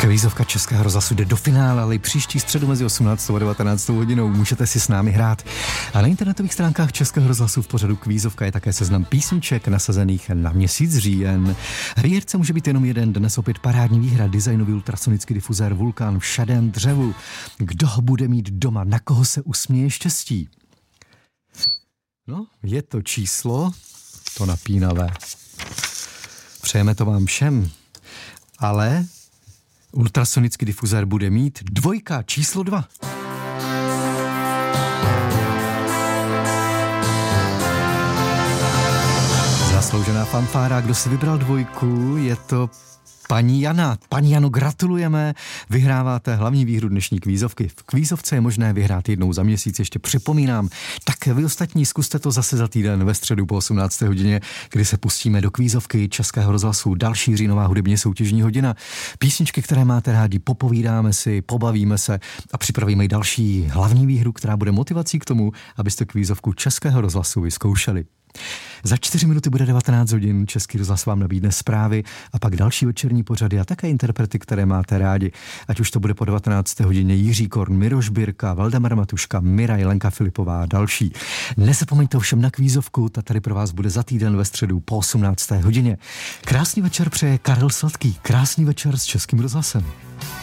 Kvízovka Českého rozhlasu jde do finále, ale i příští středu mezi 18. a 19. hodinou můžete si s námi hrát. A na internetových stránkách Českého rozhlasu v pořadu Kvízovka je také seznam písniček nasazených na měsíc říjen. Výherce může být jenom jeden, dnes opět parádní výhra, designový ultrasonický difuzér Vulkan v šedém dřevu. Kdo ho bude mít doma, na koho se usměje štěstí? No, je to číslo, to napínavé. Přejeme to vám všem, ale ultrasonický difuzér bude mít dvojka, číslo 2. Zasloužená fanfára, kdo si vybral dvojku, je to paní Jana. Paní Jano, gratulujeme, vyhráváte hlavní výhru dnešní kvízovky. V kvízovce je možné vyhrát jednou za měsíc, ještě připomínám. Tak vy ostatní zkuste to zase za týden ve středu po 18. hodině, kdy se pustíme do kvízovky Českého rozhlasu, další říjnová hudebně soutěžní hodina. Písničky, které máte rádi, popovídáme si, pobavíme se a připravíme i další hlavní výhru, která bude motivací k tomu, abyste kvízovku Českého rozhlasu vyzkoušeli. Za 4 minuty bude 19 hodin, Český rozhlas vám nabídne zprávy a pak další večerní pořady a také interprety, které máte rádi. Ať už to bude po 19. hodině Jiří Korn, Miroš Birka, Valdemar Matuška, Mira, Jelenka Filipová a další. Nezapomeňte ovšem na kvízovku, ta tady pro vás bude za týden ve středu po 18. hodině. Krásný večer přeje Karel Sladký, krásný večer s Českým rozhlasem.